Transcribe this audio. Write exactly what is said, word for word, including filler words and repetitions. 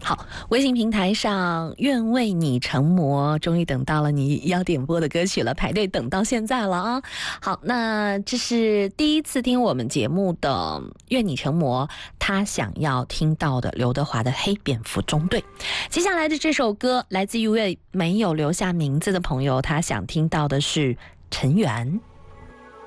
好，微信平台上愿为你成魔，终于等到了你要点播的歌曲了，排队等到现在了啊！好，那这是第一次听我们节目的愿你成魔，他想要听到的刘德华的《黑蝙蝠中队》。接下来的这首歌来自一位没有留下名字的朋友，他想听到的是陈圆。